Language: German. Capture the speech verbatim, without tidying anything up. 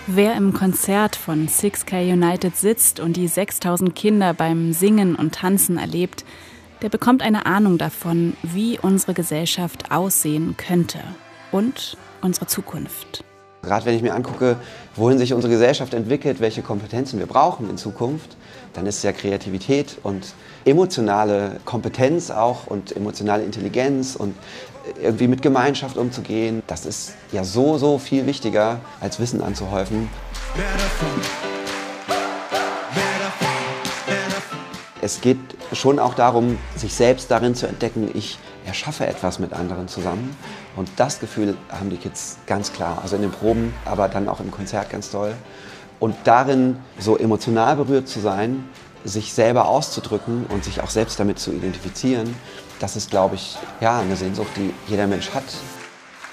Wer im Konzert von six K United sitzt und die sechstausend Kinder beim Singen und Tanzen erlebt, der bekommt eine Ahnung davon, wie unsere Gesellschaft aussehen könnte und unsere Zukunft. Gerade wenn ich mir angucke, wohin sich unsere Gesellschaft entwickelt, welche Kompetenzen wir brauchen in Zukunft, dann ist ja Kreativität und emotionale Kompetenz auch und emotionale Intelligenz und irgendwie mit Gemeinschaft umzugehen, das ist ja so, so viel wichtiger, als Wissen anzuhäufen. Es geht schon auch darum, sich selbst darin zu entdecken, ich erschaffe etwas mit anderen zusammen. Und das Gefühl haben die Kids ganz klar, also in den Proben, aber dann auch im Konzert ganz toll. Und darin so emotional berührt zu sein, sich selber auszudrücken und sich auch selbst damit zu identifizieren, das ist, glaube ich, ja, eine Sehnsucht, die jeder Mensch hat.